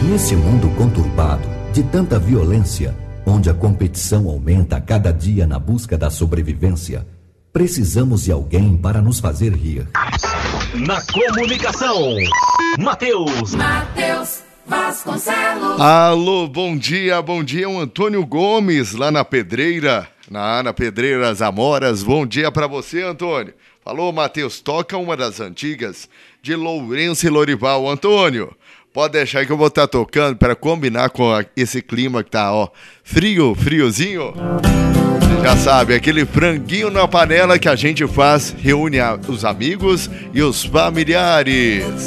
Nesse mundo conturbado, de tanta violência, onde a competição aumenta a cada dia na busca da sobrevivência, precisamos de alguém para nos fazer rir. Na comunicação, Matheus Vasconcelos. Alô, bom dia, o Antônio Gomes, lá na Pedreira, na Pedreiras Amoras. Bom dia pra você, Antônio. Falou, Matheus, toca uma das antigas de Lourenço e Lorival. Antônio, pode deixar que eu vou estar tocando para combinar com esse clima que tá, friozinho. Você já sabe, aquele franguinho na panela que a gente faz, reúne os amigos e os familiares.